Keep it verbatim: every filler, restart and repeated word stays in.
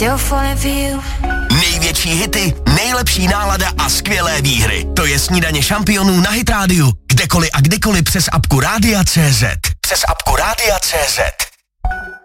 Největší hity, nejlepší nálada a skvělé výhry. To je Snídaně šampionů na Hit rádiu. Kdekoliv a kdykoliv přes apku Rádia tečka cé zet. Přes apku Rádia tečka cé zet.